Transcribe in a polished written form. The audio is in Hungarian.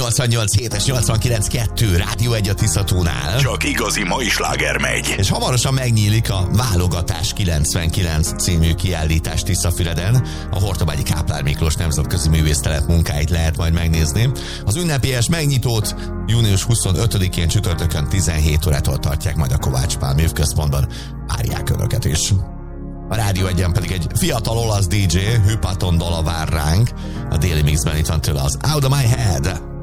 88.7 és 89.2 Rádió 1 a Tiszatónál. Csak igazi mai sláger megy. És hamarosan megnyílik a Válogatás 99 című kiállítás Tiszafüreden. A Hortobágyi Káplár Miklós Nemzetközi Művésztelep munkáit lehet majd megnézni. Az ünnepélyes megnyitót június 25-én csütörtökön 17 órától tartják majd a Kovács Pál Művközpontban. Várják önöket is. A Rádió 1-en pedig egy fiatal olasz DJ, Hypaton dala vár ránk. A déli mixben itt van tőle az Out of My Head.